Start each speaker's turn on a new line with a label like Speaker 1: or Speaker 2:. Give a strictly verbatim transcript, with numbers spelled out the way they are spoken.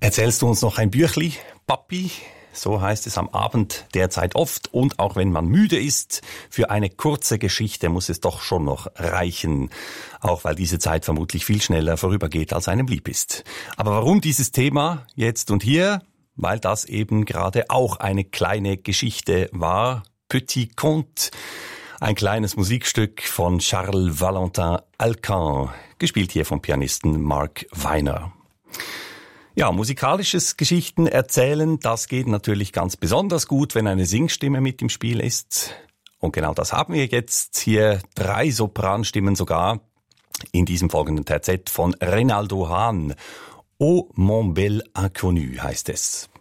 Speaker 1: Erzählst du uns noch ein Büchli, Papi? So heißt es am Abend derzeit oft. Und auch wenn man müde ist, für eine kurze Geschichte muss es doch schon noch reichen. Auch weil diese Zeit vermutlich viel schneller vorübergeht, als einem lieb ist. Aber warum dieses Thema jetzt und hier? Weil das eben gerade auch eine kleine Geschichte war. Petit Conte. Ein kleines Musikstück von Charles Valentin Alcan. Gespielt hier vom Pianisten Mark Weiner. Ja, musikalisches Geschichten erzählen, das geht natürlich ganz besonders gut, wenn eine Singstimme mit im Spiel ist. Und genau das haben wir jetzt hier, drei Sopranstimmen sogar, in diesem folgenden Terzett von Reynaldo Hahn. Oh mon bel inconnu heißt es.